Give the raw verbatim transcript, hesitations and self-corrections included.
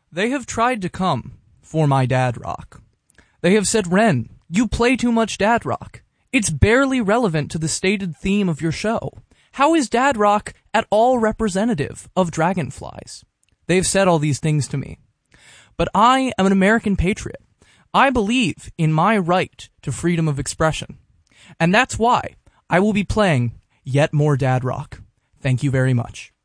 They have tried to come for my dad rock. They have said, Ren, you play too much dad rock. It's barely relevant to the stated theme of your show. How is dad rock at all representative of dragonflies? They've said all these things to me. But I am an American patriot. I believe in my right to freedom of expression. And that's why I will be playing yet more dad rock. Thank you very much.